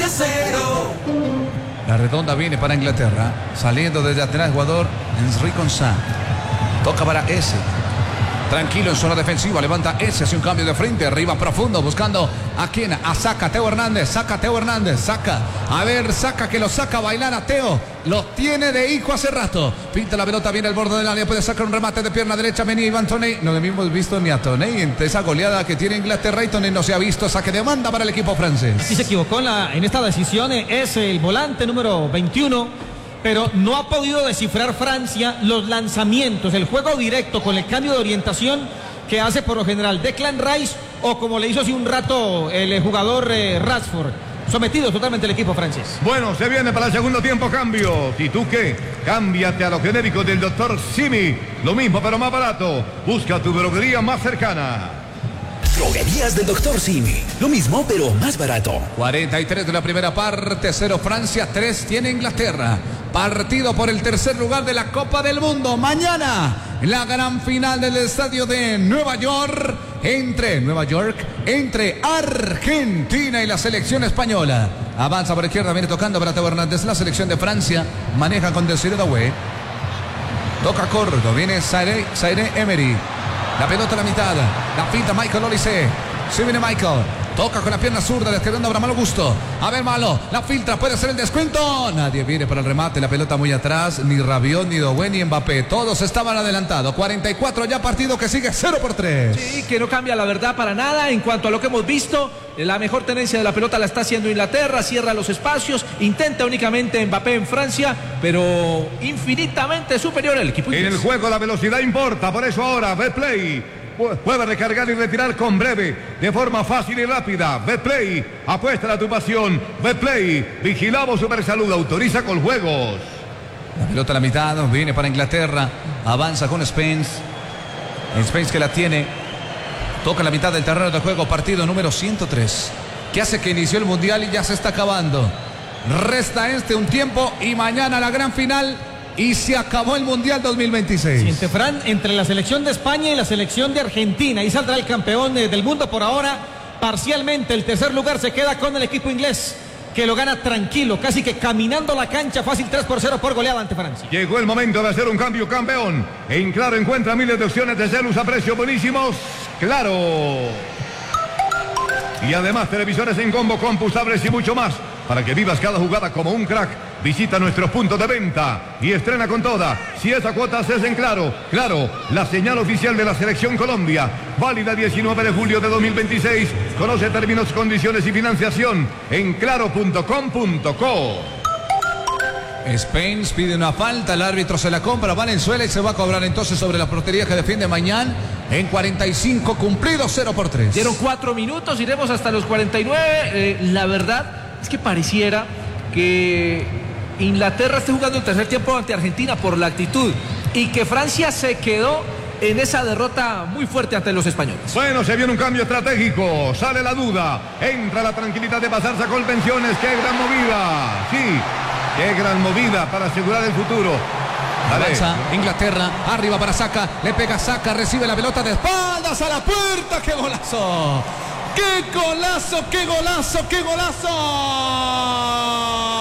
0. La redonda viene para Inglaterra. Saliendo desde atrás, jugador Enrique González. Toca para S. Tranquilo en zona defensiva. Levanta S. Hace un cambio de frente. Arriba profundo. Buscando a quién. A Saca. Teo Hernández. Saca Teo Hernández. Saca. A ver, Saca que lo saca a bailar a Teo. Lo tiene de hijo hace rato. Pinta la pelota. Viene al borde del área. Puede sacar un remate de pierna derecha. Venía Iván Toney. No hemos visto ni a Toney en esa goleada que tiene Inglaterra. Y Toney no se ha visto. Saque de banda para el equipo francés. Sí se equivocó en esta decisión. Es el volante número 21. Pero no ha podido descifrar Francia los lanzamientos, el juego directo con el cambio de orientación que hace por lo general Declan Rice o como le hizo hace un rato el jugador Rashford. Sometido totalmente el equipo francés. Bueno, se viene para el segundo tiempo cambio. ¿Y tú qué? Cámbiate a los genéricos del Dr. Simi. Lo mismo pero más barato. Busca tu droguería más cercana. Droguerías del Dr. Simi. Lo mismo, pero más barato. 43 de la primera parte, 0 Francia, 3 tiene Inglaterra. Partido por el tercer lugar de la Copa del Mundo. Mañana, la gran final del estadio de Nueva York. Entre Argentina y la selección española. Avanza por izquierda, viene tocando para Teo Hernández. La selección de Francia maneja con Desiré Doué. Toca corto, viene Zaire Emery. La pelota a la mitad. La pinta Michael Olise. Sí viene Michael. Toca con la pierna zurda. Descargando para Malo Gusto. A ver, Malo. La filtra. Puede ser el descuento. Nadie viene para el remate. La pelota muy atrás. Ni Rabiot, ni Doué, ni Mbappé. Todos estaban adelantados. 44 ya partido que sigue 0-3. Sí, que no cambia la verdad para nada. En cuanto a lo que hemos visto, la mejor tenencia de la pelota la está haciendo Inglaterra. Cierra los espacios. Intenta únicamente Mbappé en Francia. Pero infinitamente superior el equipo inglés. En el juego la velocidad importa. Por eso ahora, Betplay puede recargar y retirar con breve, de forma fácil y rápida. Betplay, apuesta a tu pasión. Betplay, vigilamos Supersalud, autoriza con juegos. La pelota a la mitad, viene para Inglaterra. Avanza con Spence. Spence que la tiene. Toca la mitad del terreno de juego, partido número 103. Que hace que inició el Mundial y ya se está acabando. Resta un tiempo y mañana la gran final. Y se acabó el Mundial 2026. Siente Fran, entre la selección de España y la selección de Argentina. Ahí saldrá el campeón del mundo por ahora. Parcialmente el tercer lugar se queda con el equipo inglés, que lo gana tranquilo, casi que caminando la cancha, fácil 3-0 por goleada ante Francia. Llegó el momento de hacer un cambio, campeón. En Claro encuentra miles de opciones de celos a precios buenísimos. Claro. Y además televisores en combo, compusables y mucho más. Para que vivas cada jugada como un crack. Visita nuestros puntos de venta y estrena con toda. Si esa cuota es en Claro. Claro, la señal oficial de la Selección Colombia. Válida 19 de julio de 2026. Conoce términos, condiciones y financiación en claro.com.co. Spence pide una falta, el árbitro se la compra, Valenzuela y se va a cobrar entonces sobre la portería que defiende Mañán en 45 cumplidos, 0-3. Dieron 4 minutos, iremos hasta los 49. La verdad es que pareciera que Inglaterra esté jugando el tercer tiempo ante Argentina por la actitud y que Francia se quedó en esa derrota muy fuerte ante los españoles. Bueno, se viene un cambio estratégico, sale la duda, entra la tranquilidad de pasarse a contenciones. ¡Qué gran movida! Sí, qué gran movida para asegurar el futuro. Avanza Inglaterra, arriba para Saca, le pega Saca, recibe la pelota de espaldas a la puerta. ¡Qué golazo! ¡Qué golazo, qué golazo, qué golazo!